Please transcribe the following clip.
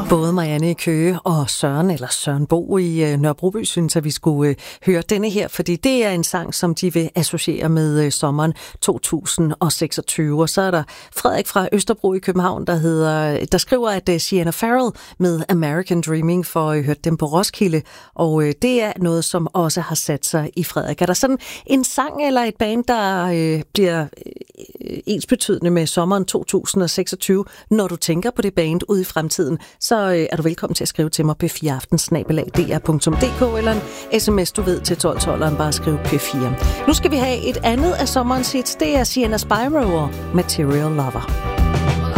Både Marianne i Køge og Søren Bo i Nørrebroby synes, at vi skulle høre denne her, fordi det er en sang, som de vil associere med sommeren 2026. Og så er der Frederik fra Østerbro i København, der skriver, at Sienna Farrell med American Dreaming får hørt dem på Roskilde, og det er noget, som også har sat sig i Frederik. Er der sådan en sang eller et band, der bliver ensbetydende med sommeren 2026, når du tænker på det band ude i fremtiden, så er du velkommen til at skrive til mig p4aften@dr.dk eller en sms, du ved, til 1212'eren, bare skriv P4. Nu skal vi have et andet af sommerens hits, det er Sienna Spyro og Material Lover.